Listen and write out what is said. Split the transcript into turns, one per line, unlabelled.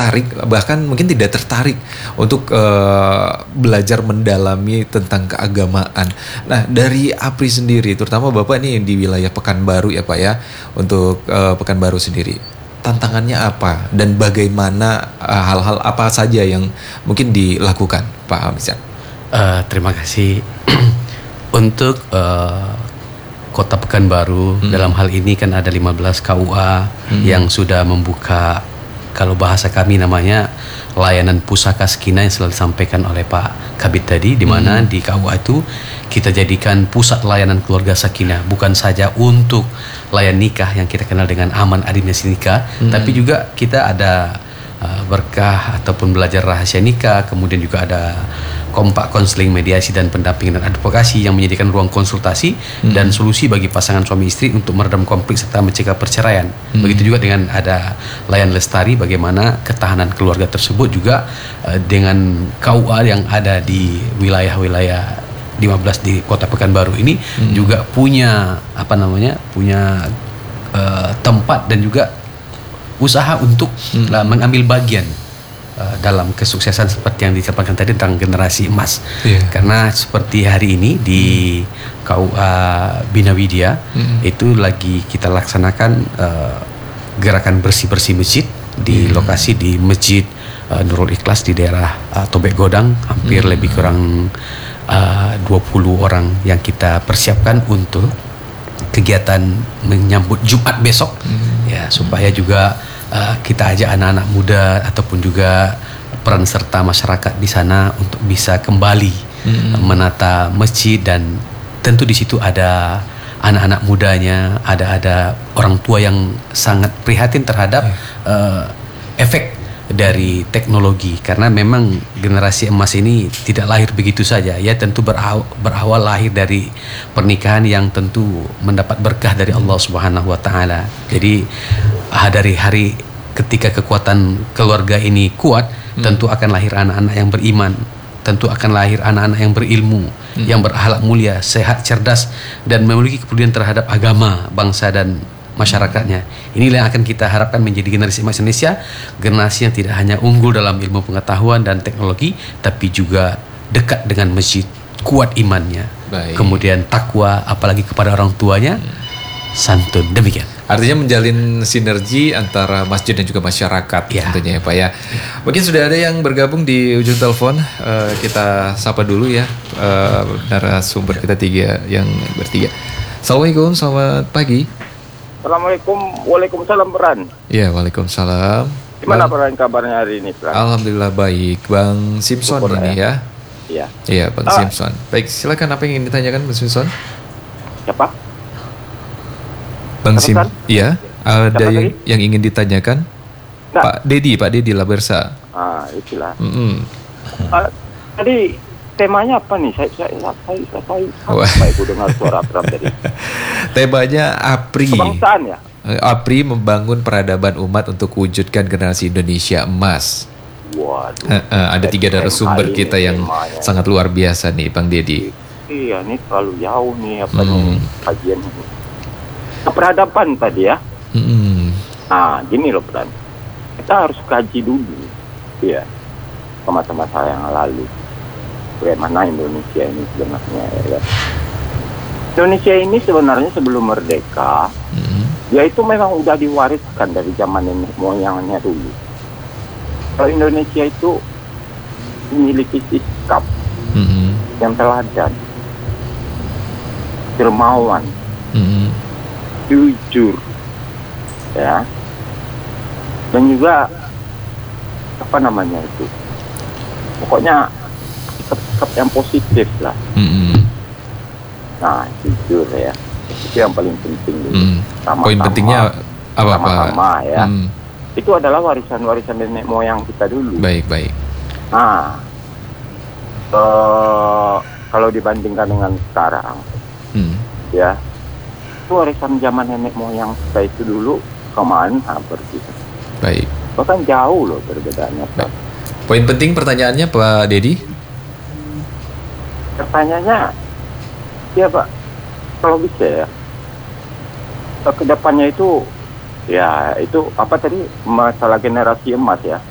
tertarik, bahkan mungkin tidak tertarik untuk belajar mendalami tentang keagamaan. Nah, dari APRI sendiri, terutama Bapak nih di wilayah Pekanbaru ya Pak ya, untuk Pekanbaru sendiri, tantangannya apa dan bagaimana, hal-hal apa saja yang mungkin dilakukan Pak Hamizan?
Terima kasih. Untuk Kota Pekanbaru dalam hal ini kan ada 15 KUA yang sudah membuka, kalau bahasa kami namanya layanan pusaka sakinah yang selalu disampaikan oleh Pak Kabid tadi, di mana di KUA itu kita jadikan pusat layanan keluarga sakinah, bukan saja untuk layan nikah yang kita kenal dengan aman adinasi nikah, tapi juga kita ada berkah ataupun belajar rahasia nikah, kemudian juga ada kompak konseling, mediasi dan pendampingan dan advokasi yang menyediakan ruang konsultasi dan solusi bagi pasangan suami istri untuk meredam konflik serta mencegah perceraian. Begitu juga dengan ada layan lestari, bagaimana ketahanan keluarga tersebut juga dengan KUA yang ada di wilayah-wilayah 15 di Kota Pekanbaru ini juga punya punya tempat dan juga usaha untuk mengambil bagian dalam kesuksesan seperti yang disampaikan tadi tentang generasi emas. Karena seperti hari ini di KUA Bina Widya itu lagi kita laksanakan gerakan bersih-bersih masjid di lokasi di Masjid Nurul Ikhlas di daerah Tobek Godang, hampir lebih kurang 20 orang yang kita persiapkan untuk kegiatan menyambut Jumat besok, ya, supaya juga kita ajak anak-anak muda ataupun juga peran serta masyarakat di sana untuk bisa kembali menata masjid, dan tentu di situ ada anak-anak mudanya, ada orang tua yang sangat prihatin terhadap efek dari teknologi, karena memang generasi emas ini tidak lahir begitu saja, ya, tentu berawal lahir dari pernikahan yang tentu mendapat berkah dari Allah Subhanahu wa taala. Jadi dari hari ketika kekuatan keluarga ini kuat, tentu akan lahir anak-anak yang beriman, tentu akan lahir anak-anak yang berilmu, yang berakhlak mulia, sehat, cerdas, dan memiliki kepedulian terhadap agama, bangsa dan masyarakatnya. Inilah yang akan kita harapkan menjadi generasi emas Indonesia, generasi yang tidak hanya unggul dalam ilmu pengetahuan dan teknologi, tapi juga dekat dengan masjid, kuat imannya, kemudian takwa, apalagi kepada orang tuanya, santun. Demikian.
Artinya menjalin sinergi antara masjid dan juga masyarakat, tentunya ya Pak ya. Mungkin sudah ada yang bergabung di ujung telepon. Kita sapa dulu ya narasumber kita yang bertiga. Assalamualaikum, selamat pagi.
Assalamualaikum, waalaikumsalam Peran.
Ya, waalaikumsalam.
Gimana Peran kabarnya hari ini Peran?
Alhamdulillah baik, Bang Simpson ini ya.
Iya.
Iya, Bang Simpson. Baik, silakan, apa yang ingin ditanyakan Bang Simpson?
Siapa?
Bang Sim. Iya, ada yang ingin ditanyakan?
Nah.
Pak Dedi Labersa.
Itulah. Tadi temanya apa nih? Saya itu dengar suara Peran tadi.
Temanya APRI.
Kebangsaan ya?
APRI membangun peradaban umat untuk wujudkan generasi Indonesia emas.
Waduh.
Ada 3 narasumber kita yang sangat luar biasa nih, Bang Dedi.
Iya, ini terlalu jauh nih kajian ini. Peradaban tadi ya. Nah, gini loh Peran. Kita harus kaji dulu, ya, masa-masa yang lalu. Bagaimana Indonesia ini sebenarnya, ya. Indonesia ini sebenarnya sebelum merdeka, ya itu memang udah diwariskan dari zaman nenek moyangnya dulu. Kalau Indonesia itu memiliki sikap yang teladan, dermawan, jujur, ya, dan juga pokoknya sikap yang positif lah. Nah, jujur ya, itu yang paling penting dulu.
Poin pentingnya apa Pak?
Ya, itu adalah warisan nenek moyang kita dulu.
Baik.
Nah, kalau dibandingkan dengan sekarang, ya, itu warisan zaman nenek moyang kita itu dulu kemana pergi?
Baik.
Bahkan jauh loh perbedaannya.
Poin penting pertanyaannya Pak Dedi?
Pertanyaannya, ya Pak, kalau bisa ya, kedepannya itu, ya itu apa tadi, masalah generasi emas ya.